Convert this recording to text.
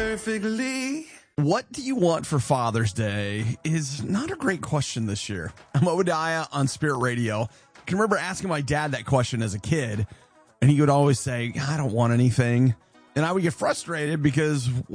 perfectly. What do you want for Father's Day is not a great question this year. I'm Obadiah on Spirit Radio. I can remember asking my dad that question as a kid, and he would always say, I don't want anything. And I would get frustrated because